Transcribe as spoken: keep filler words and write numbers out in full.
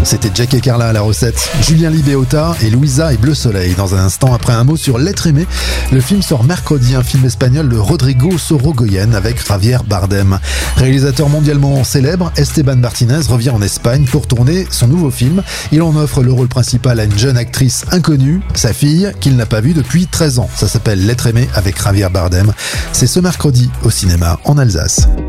C'était Jack et Carla à la recette, Julien Libéota et Louisa et Bleu Soleil. Dans un instant, après un mot sur L'être aimé, le film sort mercredi, un film espagnol de Rodrigo Sorogoyen avec Javier Bardem. Réalisateur mondialement célèbre, Esteban Martinez revient en Espagne pour tourner son nouveau film. Il en offre le rôle principal à une jeune actrice inconnue, sa fille, qu'il n'a pas vue depuis treize ans. Ça s'appelle L'être aimé avec Javier Bardem. C'est ce mercredi au cinéma en Alsace.